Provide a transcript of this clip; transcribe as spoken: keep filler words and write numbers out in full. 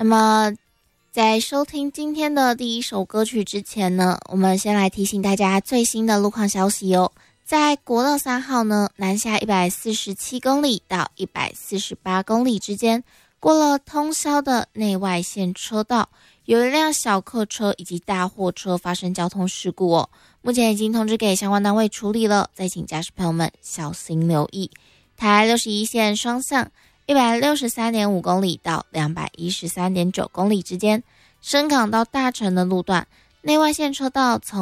那么在收听今天的第一首歌曲之前呢，我们先来提醒大家最新的路况消息哦。在国道三号呢，南下一百四十七公里到一百四十八公里之间，过了通霄的内外线车道，有一辆小客车以及大货车发生交通事故哦。目前已经通知给相关单位处理了，再请驾驶朋友们小心留意。台六十一线双向一百六十三点五公里到两百一十三点九公里之间，深港到大城的路段，内外线车道从